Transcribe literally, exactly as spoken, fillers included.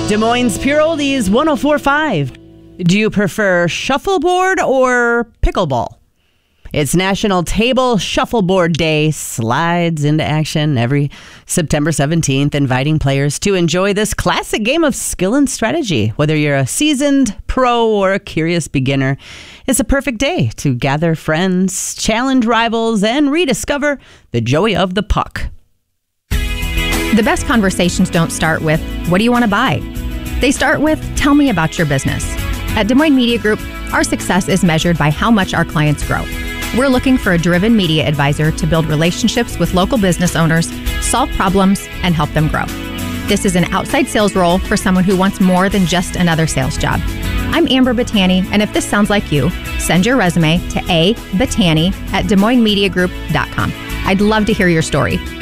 Des Moines Pure Oldies one oh four point five. Do you prefer shuffleboard or pickleball? It's National Table Shuffleboard Day. Slides into action every September seventeenth, inviting players to enjoy this classic game of skill and strategy. Whether you're a seasoned pro or a curious beginner, it's a perfect day to gather friends, challenge rivals, and rediscover the joy of the puck. The best conversations don't start with, what do you want to buy? They start with, tell me about your business. At Des Moines Media Group, our success is measured by how much our clients grow. We're looking for a driven media advisor to build relationships with local business owners, solve problems, and help them grow. This is an outside sales role for someone who wants more than just another sales job. I'm Amber Battani, and if this sounds like you, send your resume to a battani at des moines media group dot com. I'd love to hear your story.